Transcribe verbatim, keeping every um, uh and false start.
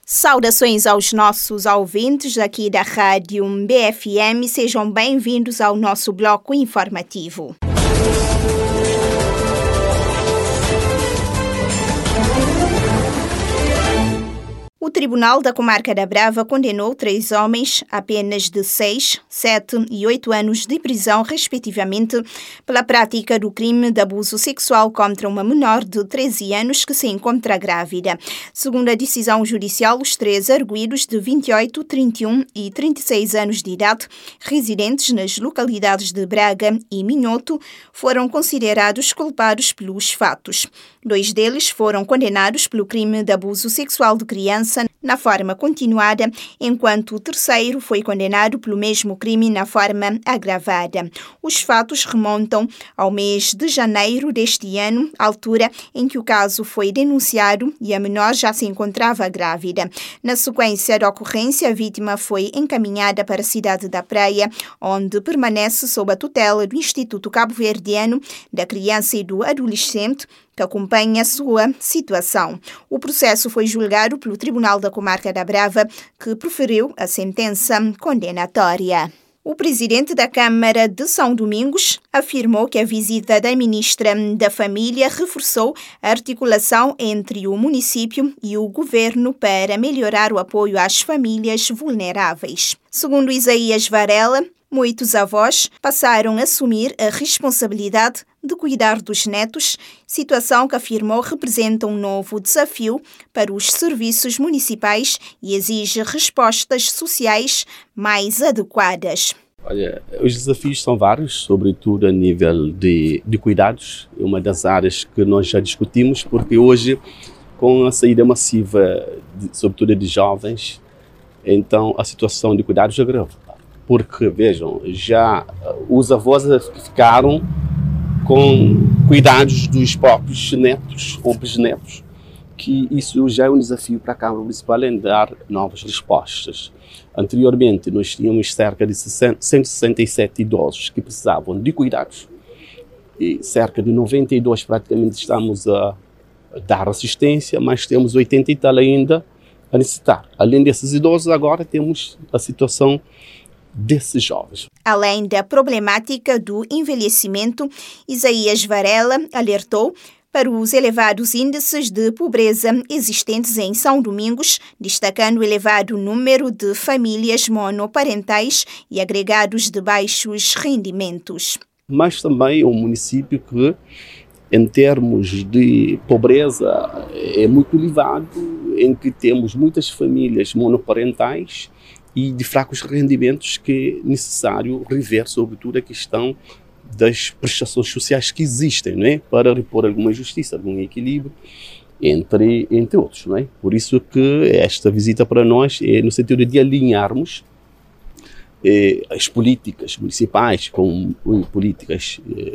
Saudações aos nossos ouvintes aqui da Rádio B F M. Sejam bem-vindos ao nosso bloco informativo. O Tribunal da Comarca da Brava condenou três homens a penas de seis, sete e oito anos de prisão, respectivamente, pela prática do crime de abuso sexual contra uma menor de treze anos que se encontra grávida. Segundo a decisão judicial, os três arguidos de vinte e oito, trinta e um e trinta e seis anos de idade, residentes nas localidades de Braga e Minhoto, foram considerados culpados pelos fatos. Dois deles foram condenados pelo crime de abuso sexual de criança na forma continuada, enquanto o terceiro foi condenado pelo mesmo crime na forma agravada. Os fatos remontam ao mês de janeiro deste ano, altura em que o caso foi denunciado e a menor já se encontrava grávida. Na sequência da ocorrência, a vítima foi encaminhada para a cidade da Praia, onde permanece sob a tutela do Instituto Cabo-Verdiano da Criança e do Adolescente, que acompanha a sua situação. O processo foi julgado pelo Tribunal da Comarca da Brava, que proferiu a sentença condenatória. O presidente da Câmara de São Domingos afirmou que a visita da ministra da Família reforçou a articulação entre o município e o governo para melhorar o apoio às famílias vulneráveis. Segundo Isaías Varela, muitos avós passaram a assumir a responsabilidade de cuidar dos netos, situação que afirmou representa um novo desafio para os serviços municipais e exige respostas sociais mais adequadas. Olha, os desafios são vários, sobretudo a nível de, de cuidados. É uma das áreas que nós já discutimos, porque hoje, com a saída massiva, de, sobretudo de jovens, então a situação de cuidados agrava. Porque, vejam, já os avós ficaram com cuidados dos próprios netos ou bisnetos, que isso já é um desafio para a Câmara Municipal em dar novas respostas. Anteriormente, nós tínhamos cerca de cento e sessenta e sete idosos que precisavam de cuidados e cerca de noventa e dois praticamente estamos a dar assistência, mas temos oitenta e tal ainda a necessitar. Além desses idosos, agora temos a situação desses jovens. Além da problemática do envelhecimento, Isaías Varela alertou para os elevados índices de pobreza existentes em São Domingos, destacando o elevado número de famílias monoparentais e agregados de baixos rendimentos. Mas também é um município que, em termos de pobreza, é muito elevado, em que temos muitas famílias monoparentais e de fracos rendimentos, que é necessário rever, sobretudo, a questão das prestações sociais que existem, não é? Para repor alguma justiça, algum equilíbrio, entre, entre outros. Não é? Por isso que esta visita para nós é no sentido de alinharmos eh, as políticas municipais com políticas eh,